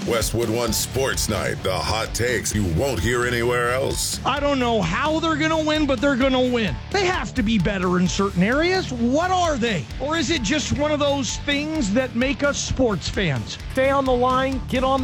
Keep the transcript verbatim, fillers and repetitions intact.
Westwood One Sports Night, the hot takes you won't hear anywhere else. I don't know how they're going to win, but they're going to win. They have to be better in certain areas. What are they? Or is it just one of those things that make us sports fans? Stay on the line, get on